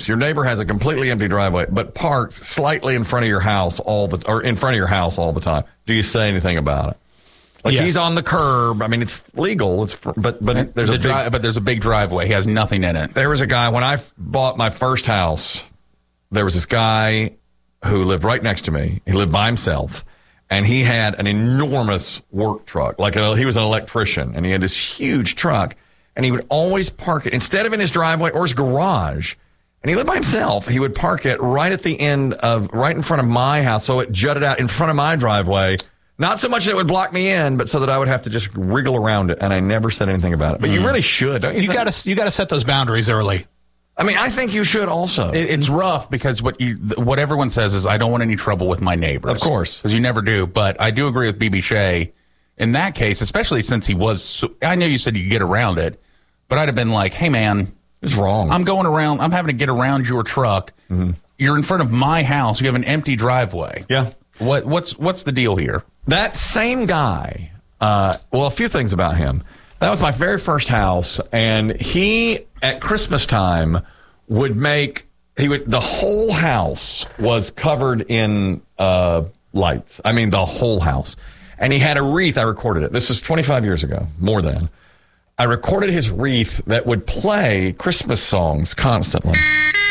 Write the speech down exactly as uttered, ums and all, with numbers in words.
Your neighbor has a completely empty driveway, but parks slightly in front of your house all the or in front of your house all the time. Do you say anything about it? Like yes. he's on the curb. I mean, it's legal. It's for, but but there's the a big, dri- but there's a big driveway. He has nothing in it. There was a guy when I bought my first house. There was this guy who lived right next to me. He lived by himself, and he had an enormous work truck. Like a, he was an electrician, and he had this huge truck, and he would always park it instead of in his driveway or his garage. And he lived by himself. He would park it right at the end of, right in front of my house, so it jutted out in front of my driveway. Not so much that it would block me in, but so that I would have to just wriggle around it, and I never said anything about it. But mm. you really should, don't you? You got to you got to set those boundaries early. I mean, I think you should also. It, it's rough because what you what everyone says is I don't want any trouble with my neighbors. Of course, because you never do. But I do agree with B B Shea in that case, especially since he was. I know you said you could get around it, but I'd have been like, "Hey, man, it's wrong. I'm going around. I'm having to get around your truck. Mm-hmm. You're in front of my house. You have an empty driveway. Yeah. What what's what's the deal here?" That same guy, uh, well, a few things about him. That was my very first house, and he, at Christmas time, would make, he would, the whole house was covered in uh, lights. I mean, the whole house. And he had a wreath. I recorded it. This is twenty-five years ago, more than. I recorded his wreath that would play Christmas songs constantly.